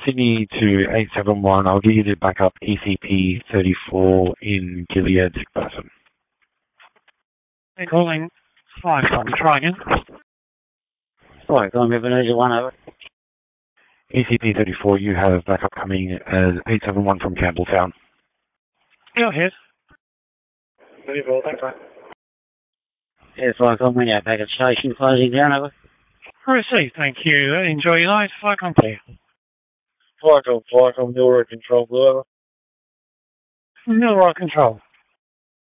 Sydney to 871. I'll give you the backup ECP 34 in Gilead, sick person. Hey, calling 5, try again. Sorry, calling Ebenezer 1 over. ECP 34, you have backup coming as 871 from Campbelltown. Go ahead. 34, thanks, mate. Yeah, fire call me, packet station closing down over. Received, thank you. Enjoy your night. Fire complete. Fire call, Milroy Control, Blue over. Milroy Control.